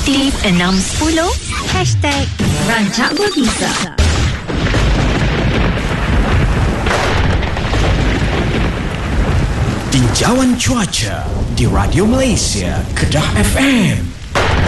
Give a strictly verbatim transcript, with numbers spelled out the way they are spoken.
Aktif enam sepuluh Hashtag Rancak Berbisa. Tinjauan cuaca di Radio Malaysia Kedah F M.